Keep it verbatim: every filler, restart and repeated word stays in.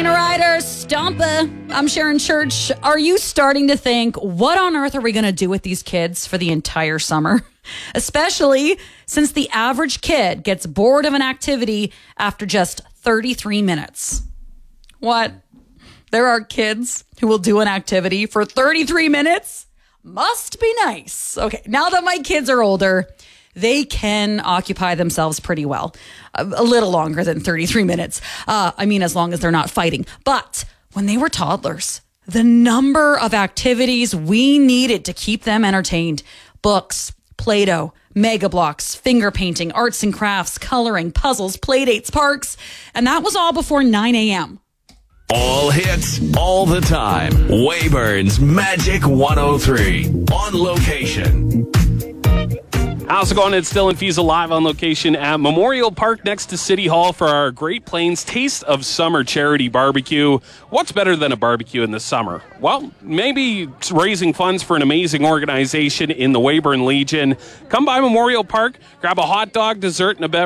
Arena Riders, Stompa. I'm Sharon Church. Are you starting to think, what on earth are we going to do with these kids for the entire summer? Especially since the average kid gets bored of an activity after just thirty-three minutes. What? There are kids who will do an activity for thirty-three minutes? Must be nice. Okay, now that my kids are older, they can occupy themselves pretty well. A, a little longer than thirty-three minutes. Uh, I mean, as long as they're not fighting. But when they were toddlers, the number of activities we needed to keep them entertained. Books, Play-Doh, Mega Blocks, finger painting, arts and crafts, coloring, puzzles, play dates, parks. And that was all before nine a.m. All hits, all the time. Weyburn's Magic one oh three. On location. How's it going? It's Dylan Fiesel live on location at Memorial Park next to City Hall for our Great Plains Taste of Summer charity barbecue. What's better than a barbecue in the summer? Well, maybe raising funds for an amazing organization in the Weyburn Legion. Come by Memorial Park, grab a hot dog, dessert, and a beverage.